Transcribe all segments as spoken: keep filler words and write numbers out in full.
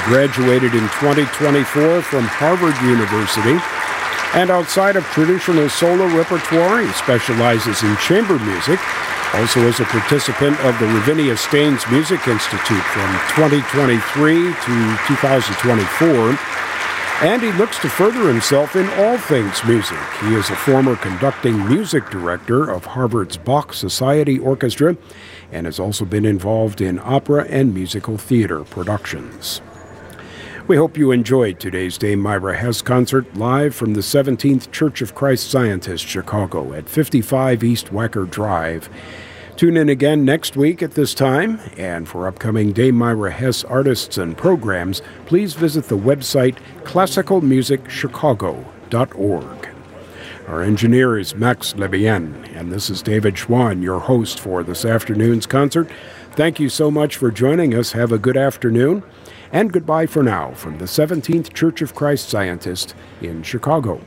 graduated in twenty twenty-four from Harvard University. And outside of traditional solo repertoire, he specializes in chamber music, also as a participant of the Ravinia Staines Music Institute from twenty twenty-three to two thousand twenty-four. And he looks to further himself in all things music. He is a former conducting music director of Harvard's Bach Society Orchestra and has also been involved in opera and musical theater productions. We hope you enjoyed today's Dame Myra Hess concert live from the seventeenth Church of Christ Scientist, Chicago at fifty-five East Wacker Drive. Tune in again next week at this time, and for upcoming Dame Myra Hess artists and programs, please visit the website classical music chicago dot org. Our engineer is Max Lebien, and this is David Schwann, your host for this afternoon's concert. Thank you so much for joining us. Have a good afternoon, and goodbye for now from the seventeenth Church of Christ Scientist in Chicago.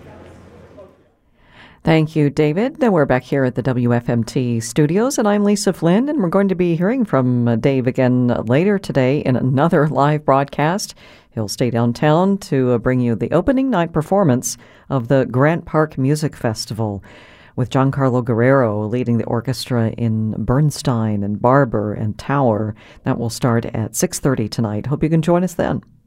Thank you, David. Then we're back here at the W F M T studios, and I'm Lisa Flynn, and we're going to be hearing from uh, Dave again later today in another live broadcast. He'll stay downtown to uh, bring you the opening night performance of the Grant Park Music Festival, with Giancarlo Guerrero leading the orchestra in Bernstein and Barber and Tower. That will start at six thirty tonight. Hope you can join us then.